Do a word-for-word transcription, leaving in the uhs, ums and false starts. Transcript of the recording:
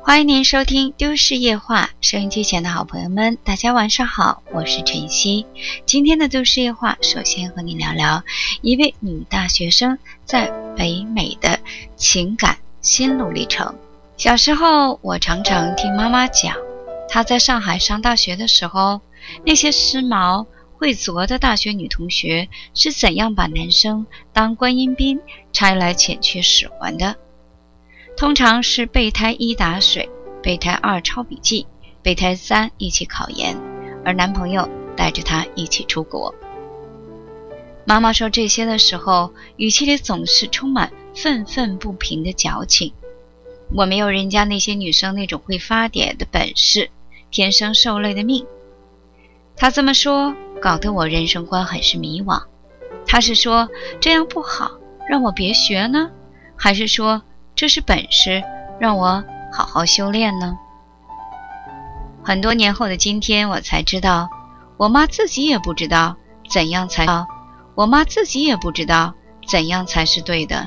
欢迎您收听都市夜话，收音机前的好朋友们，大家晚上好，我是晨曦。今天的都市夜话，首先和你聊聊一位女大学生在北美的情感心路历程。小时候，我常常听妈妈讲，她在上海上大学的时候，那些时髦会作的大学女同学是怎样把男生当观音兵拆来遣去使唤的。通常是备胎一打水，备胎二抄笔记，备胎三一起考研，而男朋友带着她一起出国。妈妈说这些的时候，语气里总是充满愤愤不平的矫情。我没有人家那些女生那种会发嗲的本事，天生受累的命。她这么说，搞得我人生观很是迷惘。她是说这样不好，让我别学呢？还是说这是本事，让我好好修炼呢？很多年后的今天，我才知道，我妈自己也不知道怎样才好，我妈自己也不知道怎样才是对的。